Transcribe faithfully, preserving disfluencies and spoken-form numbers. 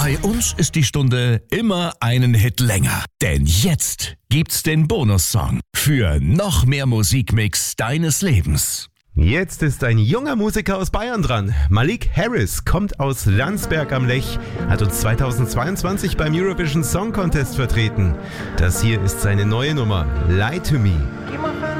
Bei uns ist die Stunde immer einen Hit länger. Denn jetzt gibt's den Bonussong für noch mehr Musikmix deines Lebens. Jetzt ist ein junger Musiker aus Bayern dran. Malik Harris kommt aus Landsberg am Lech, hat uns zweitausendzweiundzwanzig beim Eurovision Song Contest vertreten. Das hier ist seine neue Nummer, Lie to Me.